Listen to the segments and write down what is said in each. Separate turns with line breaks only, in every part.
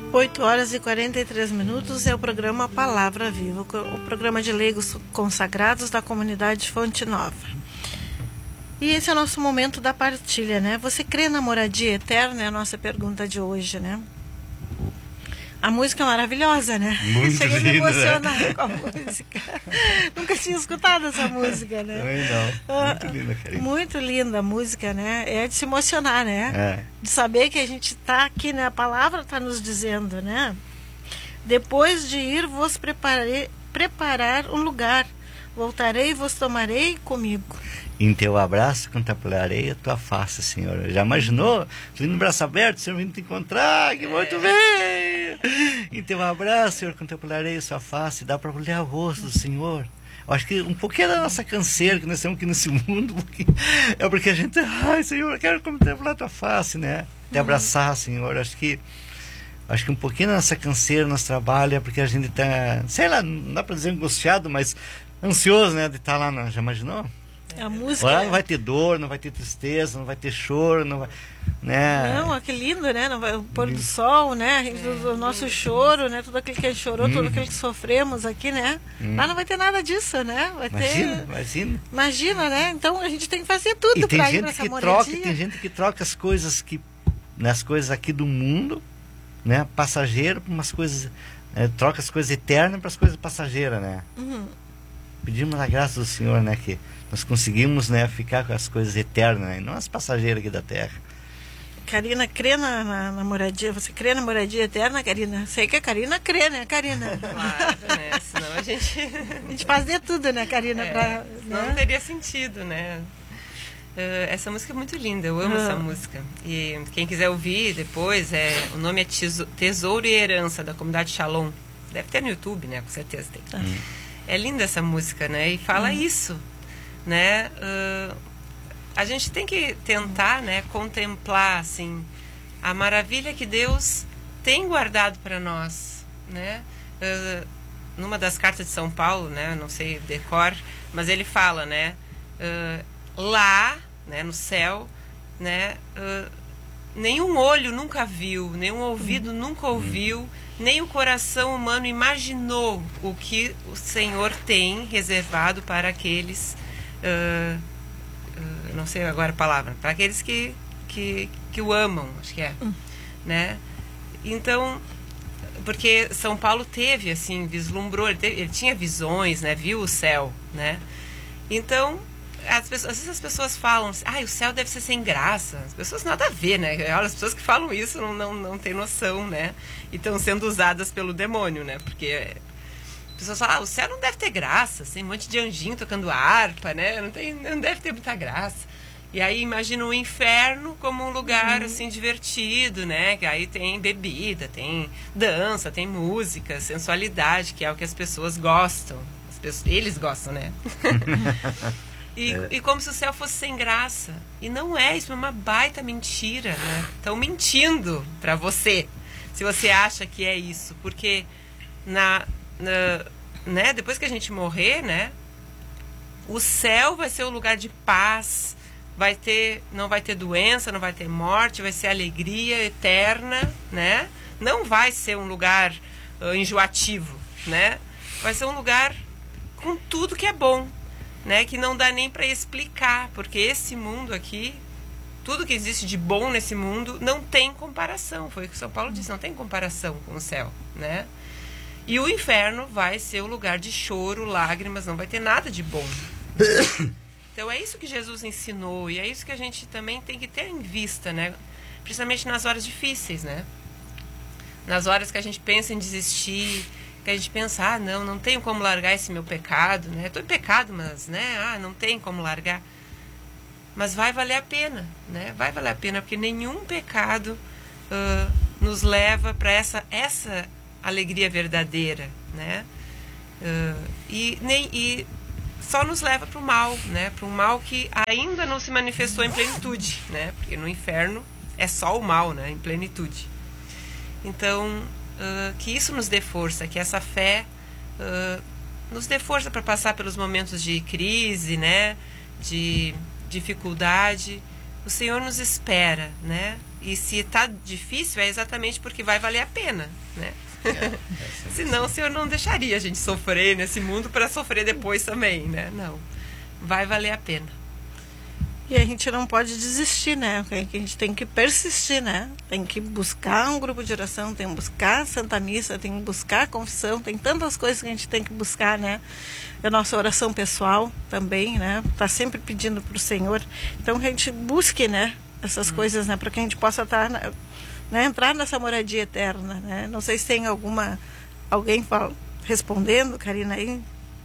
8h43 é o programa Palavra Viva, o programa de leigos consagrados da comunidade Fonte Nova. E esse é o nosso momento da partilha, né? Você crê na moradia eterna? É a nossa pergunta de hoje, né? A música é maravilhosa, né?
Muito
Cheguei a me
linda,
emocionar,
né?
com a música. Nunca tinha escutado essa música, né?
Também não. Muito linda, Karina.
Muito linda a música, né? É de se emocionar, né?
É.
De saber que a gente está aqui, né? A palavra está nos dizendo, né? Depois de ir, vos preparar um lugar. Voltarei e vos tomarei comigo.
Em teu abraço contemplarei a tua face, Senhor. Já imaginou? Vindo no braço aberto, Senhor, vindo te encontrar, que muito bem! Em teu abraço, Senhor, contemplarei a sua face. Dá para olhar o rosto do Senhor. Eu acho que um pouquinho da nossa canseira que nós temos aqui nesse mundo, é porque a gente, ai, Senhor, eu quero contemplar a tua face, né? Te abraçar, Senhor. Acho que um pouquinho da nossa canseira, nosso trabalho, é porque a gente tá, sei lá, não dá para dizer angustiado, mas ansioso, né, de estar lá, já imaginou?
A música...
Lá não vai ter dor, não vai ter tristeza, não vai ter choro, não vai... Né?
Não, que lindo, né? O pôr do sol, né? O nosso choro, né? Tudo aquilo que a gente chorou, tudo aquilo que sofremos aqui, né? Lá não vai ter nada disso, né? Vai
Imagina.
Imagina, né? Então a gente tem que fazer tudo para ir para essa moradia.
Tem gente que troca as coisas nas coisas aqui do mundo, né? Passageiro, para umas coisas... troca as coisas eternas para as coisas passageiras, né? Pedimos a graça do Senhor, né? Que nós conseguimos, né, ficar com as coisas eternas, né, não as passageiras aqui da terra.
Karina, crê na moradia? Você crê na moradia eterna, Karina? Sei que a Karina crê, né, Karina?
Claro, né? Senão a gente
faz de tudo, né, Karina?
Não teria sentido, né? Essa música é muito linda, eu amo essa música. E quem quiser ouvir depois, o nome é Tesouro e Herança, da comunidade Shalom. Deve ter no YouTube, né? Com certeza tem. É linda essa música, né? E fala isso, né? A gente tem que tentar, né, contemplar, assim, a maravilha que Deus tem guardado para nós, né? Numa das cartas de São Paulo, né? Não sei decor, mas ele fala, né? Lá, né, no céu, né? Nenhum olho nunca viu, nenhum ouvido nunca ouviu, nem o coração humano imaginou o que o Senhor tem reservado para aqueles, não sei agora a palavra, para aqueles que o amam, acho que é, né? Então, porque São Paulo teve, assim, vislumbrou, ele tinha visões, né? Viu o céu, né? Então, às vezes as pessoas falam assim, o céu deve ser sem graça. As pessoas nada a ver, né? As pessoas que falam isso não têm noção, né? E estão sendo usadas pelo demônio, né? Porque as pessoas falam, o céu não deve ter graça, tem um monte de anjinho tocando harpa, né? Não deve ter muita graça. E aí imagina o inferno como um lugar, assim, divertido, né? Que aí tem bebida, tem dança, tem música, sensualidade, que é o que as pessoas gostam. Eles gostam, né? E como se o céu fosse sem graça. E não é, isso é uma baita mentira, né? Estão mentindo para você, se você acha que é isso. Porque né, depois que a gente morrer, né, o céu vai ser um lugar de paz, não vai ter doença, não vai ter morte, vai ser alegria eterna, né? Não vai ser um lugar enjoativo, né? Vai ser um lugar com tudo que é bom, né, que não dá nem para explicar, porque esse mundo aqui, tudo que existe de bom nesse mundo não tem comparação, foi o que São Paulo disse, não tem comparação com o céu, né? E o inferno vai ser o lugar de choro, lágrimas, não vai ter nada de bom. Então é isso que Jesus ensinou, e é isso que a gente também tem que ter em vista, né? Principalmente nas horas difíceis, né? Nas horas que a gente pensa em desistir, que a gente pensa, não tenho como largar esse meu pecado, né? Estou em pecado, mas, né? Não tem como largar. Mas vai valer a pena, né? Vai valer a pena, porque nenhum pecado nos leva para essa alegria verdadeira, né? E só nos leva para o mal, né? Para um mal que ainda não se manifestou em plenitude, né? Porque no inferno é só o mal, né? Em plenitude. Então, que isso nos dê força, que essa fé nos dê força para passar pelos momentos de crise, né, de dificuldade. O Senhor nos espera, né? E se está difícil, é exatamente porque vai valer a pena, né? Senão o Senhor não deixaria a gente sofrer nesse mundo para sofrer depois também, né? Não. Vai valer a pena.
E a gente não pode desistir, né? A gente tem que persistir, né? Tem que buscar um grupo de oração, tem que buscar a Santa Missa, tem que buscar a confissão, tem tantas coisas que a gente tem que buscar, né? A nossa oração pessoal também, né? Tá sempre pedindo para o Senhor. Então que a gente busque, né? Essas coisas, né? Para que a gente possa estar, né? Entrar nessa moradia eterna, né? Não sei se tem alguém respondendo, Karina, aí.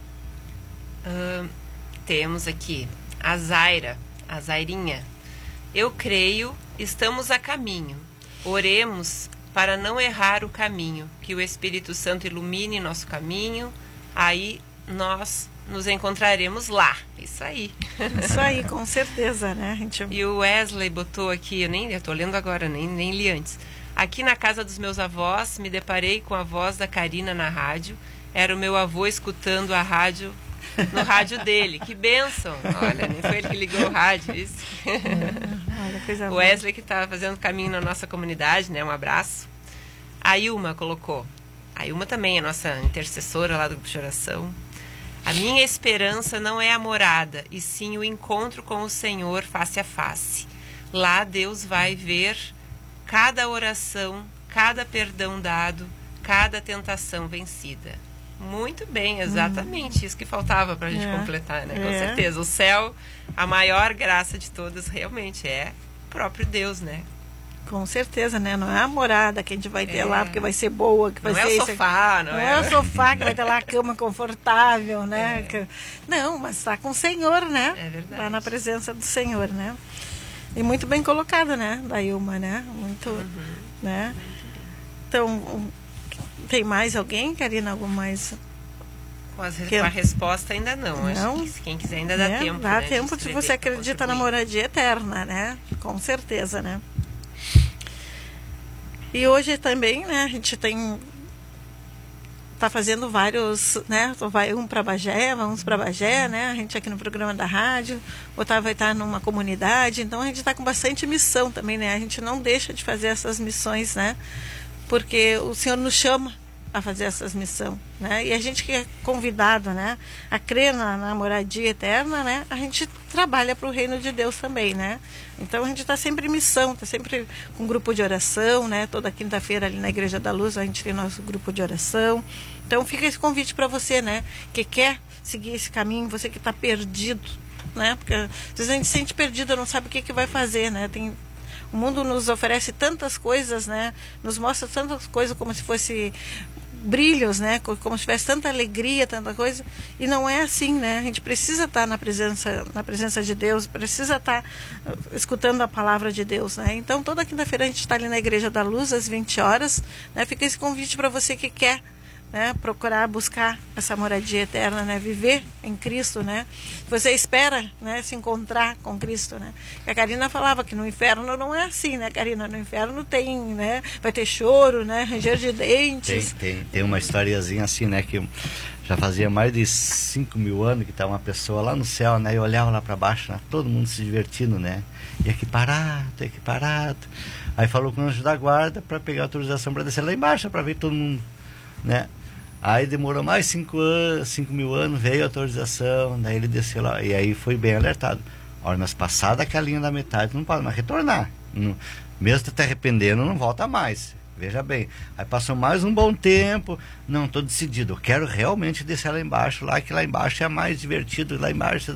Temos aqui a Zaira. A Zairinha. Eu creio, estamos a caminho. Oremos para não errar o caminho. Que o Espírito Santo ilumine nosso caminho. Aí nós nos encontraremos lá. Isso aí.
Isso aí, com certeza, né?
E o Wesley botou aqui, eu tô lendo agora, nem li antes. Aqui na casa dos meus avós, me deparei com a voz da Karina na rádio. Era o meu avô escutando a rádio no rádio dele. Que bênção! Olha, nem foi ele que ligou o rádio, isso.
Olha, coisa
o Wesley que está fazendo caminho na nossa comunidade, né? Um abraço. A Ilma colocou. A Ilma também é nossa intercessora lá do grupo de oração. A minha esperança não é a morada, e sim o encontro com o Senhor face a face. Lá Deus vai ver cada oração, cada perdão dado, cada tentação vencida. Muito bem, exatamente isso que faltava para a gente completar, né? Com certeza. O céu, a maior graça de todas, realmente é o próprio Deus, né?
Com certeza, né? Não é a morada que a gente vai ter lá porque vai ser boa, que vai
não
ser
é o sofá,
não é o sofá que vai ter lá a cama confortável, né? Não, mas está com o Senhor, né?
É verdade.
Está na presença do Senhor, né? E muito bem colocado, né? Da Ilma, né? Muito, né? Então, tem mais alguém, Karina? Algum mais?
Com a resposta ainda não. Acho que quem quiser ainda dá tempo.
Dá
né,
tempo se você acredita na moradia eterna, né? Com certeza, né? E hoje também, né? A gente tá fazendo vários, né? Vai para Bagé, vamos para Bagé, né? A gente aqui no programa da rádio, o Otávio vai estar numa comunidade, então a gente está com bastante missão também, né? A gente não deixa de fazer essas missões, né? Porque o Senhor nos chama a fazer essas missões, né? E a gente que é convidado, né, a crer na moradia eterna, né, a gente trabalha para o reino de Deus também, né? Então a gente está sempre em missão, está sempre com um grupo de oração, né? Toda quinta-feira ali na Igreja da Luz a gente tem nosso grupo de oração. Então fica esse convite para você, né, que quer seguir esse caminho, você que está perdido, né? Porque às vezes a gente se sente perdido, não sabe o que vai fazer, né? O mundo nos oferece tantas coisas, né? Nos mostra tantas coisas como se fosse brilhos, né? Como se tivesse tanta alegria, tanta coisa. E não é assim, né? A gente precisa estar na presença de Deus, precisa estar escutando a palavra de Deus, né? Então, toda quinta-feira a gente está ali na Igreja da Luz, às 20 horas, né? Fica esse convite para você que quer, né, procurar buscar essa moradia eterna, né, viver em Cristo, né? Você espera, né, se encontrar com Cristo, né? A Karina falava que no inferno não é assim, né, Karina? No inferno tem, né, vai ter choro, né, ranger de dentes.
Tem uma historiazinha assim, né, que já fazia mais de 5.000 anos que estava uma pessoa lá no céu, né, e olhava lá para baixo, né, todo mundo se divertindo, né? E aqui parado. Aí falou com o anjo da guarda para pegar autorização para descer lá embaixo, para ver todo mundo, né? Aí demorou mais 5.000 anos, veio a autorização, daí ele desceu lá, e aí foi bem alertado. A hora nós passar daquela linha da metade, não pode mais retornar. Não, mesmo te arrependendo, não volta mais. Veja bem. Aí passou mais um bom tempo, não, estou decidido, eu quero realmente descer lá embaixo, que lá embaixo é mais divertido, lá embaixo...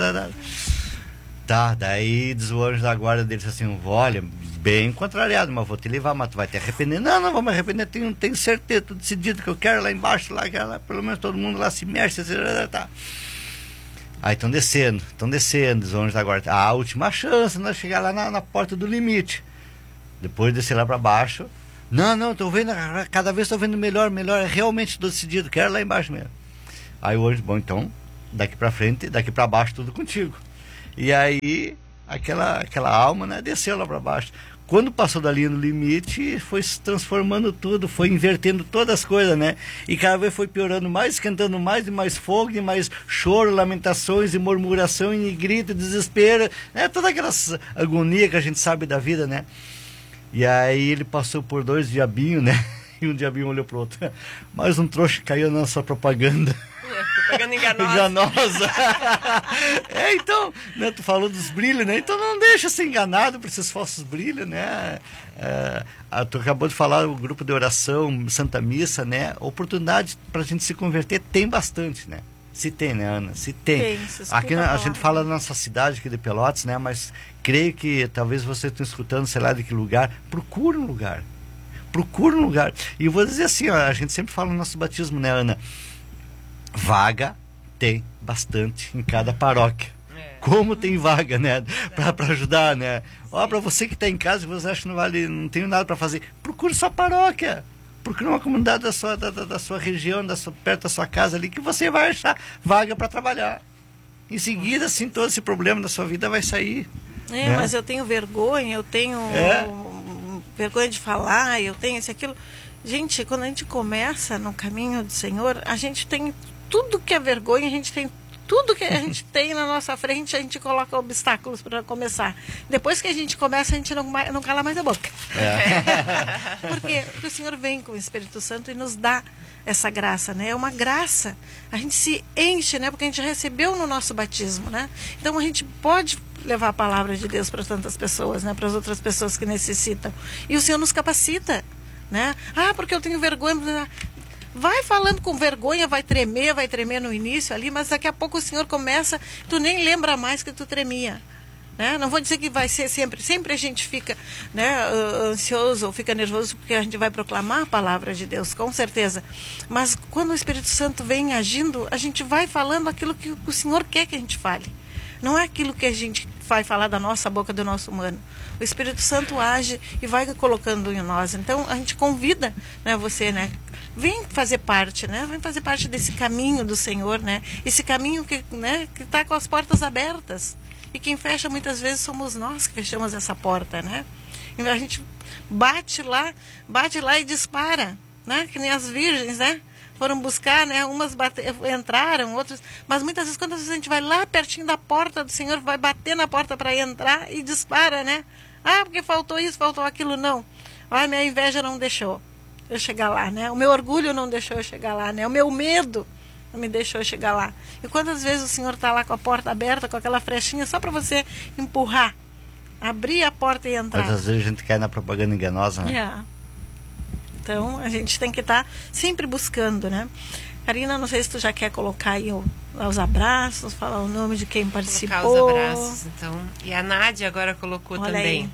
Tá, daí diz o anjo da guarda dele assim, olha, bem contrariado, mas vou te levar, mas tu vai te arrepender. Não vou me arrepender, tenho certeza, tô decidido que eu quero lá embaixo, lá, pelo menos todo mundo lá se mexe, tá. Aí estão descendo, diz o anjo da guarda, a última chance, nós chegar lá na porta do limite. Depois de descer lá para baixo, não, tô vendo, cada vez tô vendo melhor, realmente tô decidido, quero lá embaixo mesmo. Aí o anjo, bom, então, daqui para frente, daqui para baixo, tudo contigo. E aí, aquela alma, né, desceu lá para baixo. Quando passou da linha do limite, foi se transformando tudo, foi invertendo todas as coisas, né? E cada vez foi piorando mais, esquentando mais, e mais fogo, e mais choro, lamentações, e murmuração, e grito, desespero, né? Toda aquela agonia que a gente sabe da vida, né? E aí ele passou por 2 diabinhos, né? E um diabinho olhou pro outro. Mais um trouxa caiu na nossa propaganda.
Propaganda enganosa.
Enganosa. Então, né, tu falou dos brilhos, né? Então não deixa ser enganado por esses falsos brilhos, né? Tu acabou de falar o grupo de oração, Santa Missa, né? Oportunidade para a gente se converter tem bastante, né? Se tem, né, Ana? Se tem. Aqui a gente fala da nossa cidade aqui de Pelotas, né? Mas creio que talvez vocês estão escutando, sei lá de que lugar. Procura um lugar. Procura um lugar. E eu vou dizer assim, ó, a gente sempre fala no nosso batismo, né, Ana? Vaga tem bastante em cada paróquia. Como tem vaga, né? Para ajudar, né? Ó, para você que está em casa e você acha que não tem nada para fazer, procure sua paróquia. Procure uma comunidade da sua região, perto da sua casa ali, que você vai achar vaga para trabalhar. Em seguida, assim, todo esse problema da sua vida vai sair. Né?
Mas eu tenho vergonha, eu tenho vergonha de falar, eu tenho isso, aquilo. Gente, quando a gente começa no caminho do Senhor, a gente tem tudo que é vergonha, a gente tem tudo que a gente tem na nossa frente, a gente coloca obstáculos para começar. Depois que a gente começa, a gente não cala mais a boca. Porque o Senhor vem com o Espírito Santo e nos dá essa graça, né? É uma graça. A gente se enche, né? Porque a gente recebeu no nosso batismo, né? Então a gente pode levar a palavra de Deus para tantas pessoas, né? Para as outras pessoas que necessitam. E o Senhor nos capacita, né? Porque eu tenho vergonha. Vai falando com vergonha, vai tremer no início ali, mas daqui a pouco o Senhor começa, tu nem lembra mais que tu tremia. Né? Não vou dizer que vai ser sempre a gente fica, né, ansioso ou fica nervoso porque a gente vai proclamar a palavra de Deus, com certeza. Mas quando o Espírito Santo vem agindo, a gente vai falando aquilo que o Senhor quer que a gente fale. Não é aquilo que a gente vai falar da nossa boca, do nosso humano. O Espírito Santo age e vai colocando em nós. Então a gente convida, né, você, né? Vem fazer parte, né? Vem fazer parte desse caminho do Senhor, né? Esse caminho que, né, que está com as portas abertas. E quem fecha muitas vezes somos nós que fechamos essa porta, né? E a gente bate lá e dispara, né? Que nem as virgens, né? Foram buscar, né? Umas entraram, outras... Mas muitas vezes, quando a gente vai lá pertinho da porta do Senhor, vai bater na porta para entrar e dispara, né? Porque faltou isso, faltou aquilo, não. Minha inveja não deixou eu chegar lá, né? O meu orgulho não deixou eu chegar lá, né? O meu medo não me deixou eu chegar lá. E quantas vezes o Senhor está lá com a porta aberta, com aquela frechinha, só para você empurrar, abrir a porta e entrar.
Mas às vezes a gente cai na propaganda enganosa, né?
Então, a gente tem que estar sempre buscando, né? Karina, não sei se tu já quer colocar aí os abraços, falar o nome de quem participou.
Colocar os abraços, então. E a Nádia agora colocou também.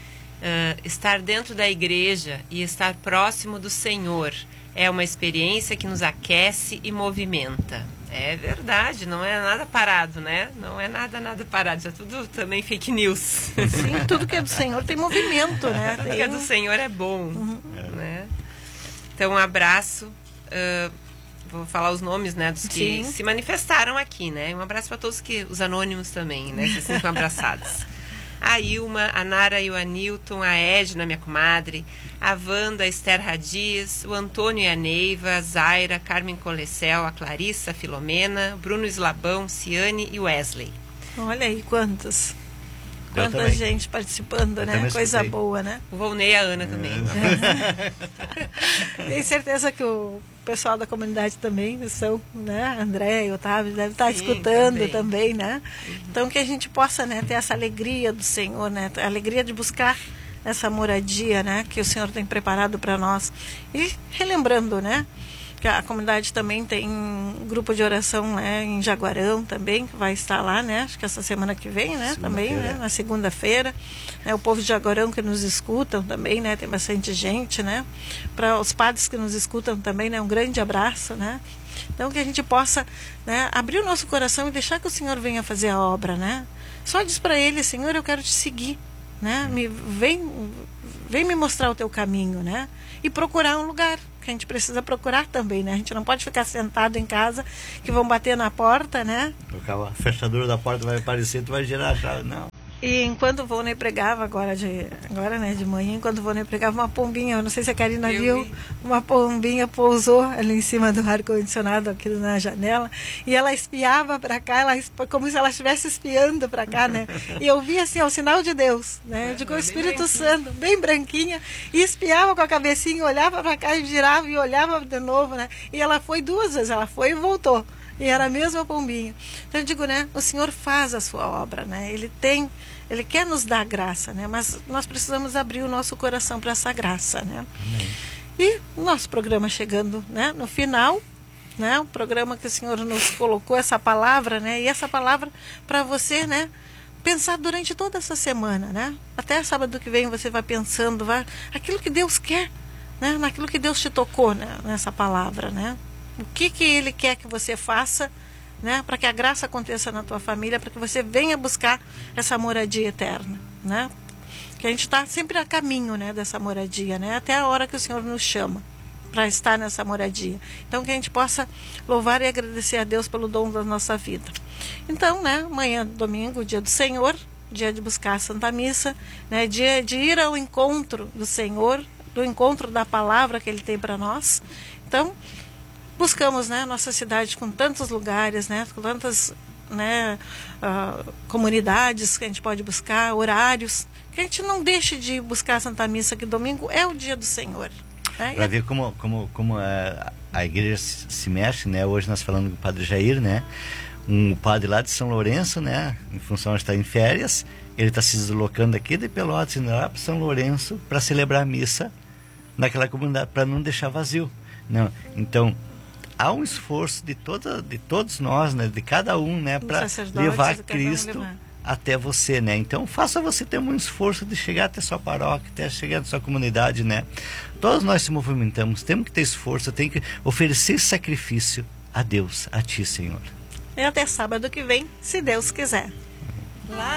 Estar dentro da igreja e estar próximo do Senhor é uma experiência que nos aquece e movimenta. É verdade, não é nada parado, né? Não é nada parado, é tudo também fake news.
Sim, tudo que é do Senhor tem movimento, né?
Tudo que é do Senhor é bom, né? Então, um abraço, vou falar os nomes, né, dos que se manifestaram aqui, né? Um abraço para todos os anônimos também, né? Que se sintam abraçados. A Ilma, a Nara e o Anilton, a Edna, minha comadre, a Wanda, a Esther Radiz, o Antônio e a Neiva, a Zaira, a Carmen Colecel, a Clarissa, a Filomena, Bruno Eslabão, Ciane e Wesley.
Olha aí quanta gente participando, né? Coisa boa, né?
O Volney e a Ana também.
Tenho certeza que o pessoal da comunidade também são, né? André e Otávio devem estar escutando também, né? Então que a gente possa, né, ter essa alegria do Senhor, né? A alegria de buscar essa moradia, né, que o Senhor tem preparado para nós. E relembrando, né, que a comunidade também tem um grupo de oração, né, em Jaguarão também, que vai estar lá, né, acho que essa semana que vem, né, também, né, na segunda-feira, né, o povo de Jaguarão que nos escutam também, né, tem bastante gente, né, para os padres que nos escutam também, né, um grande abraço, né. Então que a gente possa, né, abrir o nosso coração e deixar que o Senhor venha fazer a obra, né. Só diz para Ele: Senhor, eu quero te seguir, né, vem me mostrar o teu caminho, né, e procurar um lugar, que a gente precisa procurar também, né, a gente não pode ficar sentado em casa, que vão bater na porta, né.
A fechadura da porta vai aparecer, tu vai girar a chave, não.
E enquanto o Vônei pregava, agora né, de manhã, enquanto o Vônei pregava, uma pombinha, eu não sei se a Karina viu, uma pombinha pousou ali em cima do ar-condicionado aqui na janela, e ela espiava para cá, como se ela estivesse espiando para cá, né? E eu vi assim, o sinal de Deus, né? Eu digo, o Espírito Santo, bem branquinha, e espiava com a cabecinha, olhava para cá e girava e olhava de novo, né? E ela foi 2 vezes, ela foi e voltou. E era a mesma pombinha. Então eu digo, né? O Senhor faz a sua obra, né? Ele quer nos dar graça, né? Mas nós precisamos abrir o nosso coração para essa graça, né? Amém. E o nosso programa chegando, né, no final, né? O programa que o Senhor nos colocou, essa palavra, né? E essa palavra para você, né? Pensar durante toda essa semana, né? Até sábado que vem você vai pensando, aquilo que Deus quer, né? Naquilo que Deus te tocou, né? Nessa palavra, né? O que Ele quer que você faça, né, para que a graça aconteça na tua família, para que você venha buscar essa moradia eterna, né? Que a gente está sempre a caminho, né, dessa moradia, né? Até a hora que o Senhor nos chama para estar nessa moradia. Então que a gente possa louvar e agradecer a Deus pelo dom da nossa vida. Então, né, amanhã, domingo, dia do Senhor, dia de buscar a Santa Missa, né, dia de ir ao encontro do Senhor, do encontro da palavra que Ele tem para nós. Então, buscamos, né, nossa cidade com tantos lugares, né, com tantas, né, comunidades que a gente pode buscar, horários, que a gente não deixe de buscar a Santa Missa, que domingo é o dia do Senhor. Né?
Para ver como a igreja se mexe, né? Hoje nós falamos com o Padre Jair, né? Um padre lá de São Lourenço, né? Em função de estar em férias, ele está se deslocando aqui de Pelotas, indo lá para São Lourenço para celebrar a missa naquela comunidade, para não deixar vazio. Não. Então, há um esforço de todos nós, né, de cada um, né, para levar Cristo até você, né? Então faça você ter um esforço de chegar até sua paróquia, até chegar até sua comunidade, né? Todos nós se movimentamos, temos que ter esforço, tem que oferecer sacrifício a Deus, a Ti, Senhor.
E até sábado que vem, se Deus quiser.